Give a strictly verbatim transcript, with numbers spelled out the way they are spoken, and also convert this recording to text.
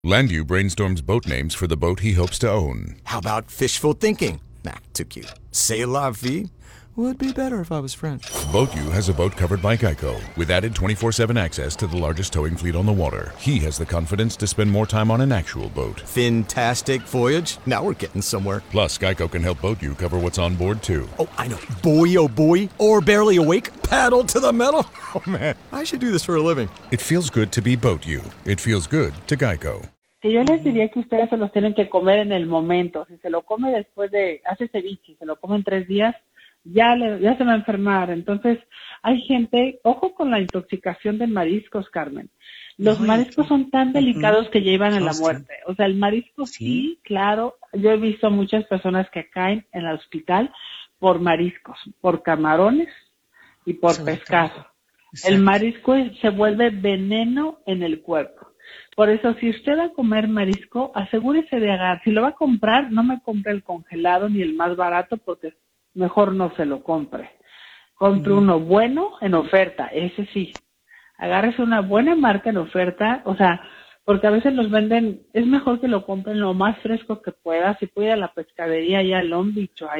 Landu brainstorms boat names for the boat he hopes to own. How about fishful thinking? Nah, too cute. C'est la vie? Would be better if I was French. BoatU has a boat covered by Geico, with added twenty-four seven access to the largest towing fleet on the water. He has the confidence to spend more time on an actual boat. Fantastic voyage. Now we're getting somewhere. Plus, Geico can help BoatU cover what's on board, too. Oh, I know. Boy, oh boy. Or barely awake. Paddle to the metal. Oh, man. I should do this for a living. It feels good to be BoatU. It feels good to Geico. Que yo les diría que ustedes se los tienen que comer en el momento. Si se lo come después de, hace ceviche, se lo come en tres días, ya le, ya se va a enfermar. Entonces, hay gente, ojo con la intoxicación de mariscos, Carmen. Los Ay, mariscos son tan delicados que llevan a la muerte. O sea, el marisco sí, sí, claro. Yo he visto muchas personas que caen en el hospital por mariscos, por camarones y por Sobre pescado. El marisco se vuelve veneno en el cuerpo. Por eso, si usted va a comer marisco, asegúrese de agarrar. Si lo va a comprar, no me compre el congelado ni el más barato porque mejor no se lo compre. Compre mm. uno bueno en oferta, ese sí. Agárrese una buena marca en oferta, o sea, porque a veces los venden, es mejor que lo compren lo más fresco que pueda. Si puede ir a la pescadería allá a Long Beach o